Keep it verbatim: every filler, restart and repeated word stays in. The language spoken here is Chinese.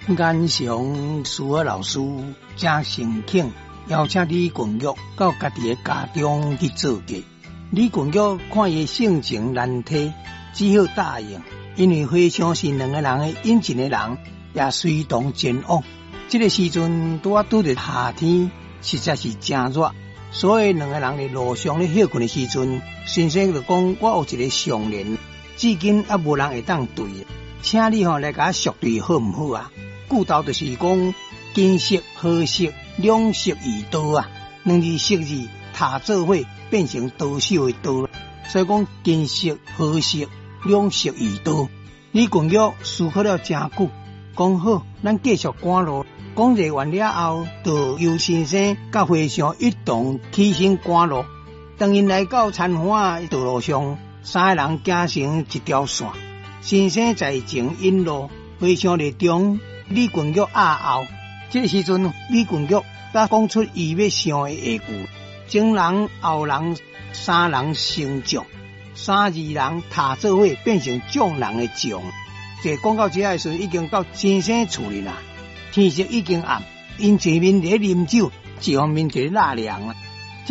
眼上苏尔老师真诚恳，邀请李群玉到家己的家中去做客。李群玉看伊性情难题，只好答应，因为花商是两个人的引进的人，也随同前往。这个时阵拄啊拄着夏天，实在是真热，所以两个人在路上咧休困的时阵，先生就讲：我有一个项链，至今还无人会当对，请你吼来甲我熟对好唔好啊？故道就是讲金色、荷色两色二刀啊，两字色字塔做伙变成刀手的刀，所以讲金色、荷色两色二刀。李群玉思考了真久，讲好，咱继续赶路。讲热完了后，就由先生甲会上一同起身赶路。当因来到田花道路上，三个人行成一条线。先生在前引路，会上在中，李群玉压后。这个时阵，李群玉才讲出伊要想的下句：前人、后人、三人成将，三二人踏做伙变成众人的将。这讲到这的时候，已经到先生厝里啦。天色已经暗，因前面在啉酒，一方面在纳凉啊。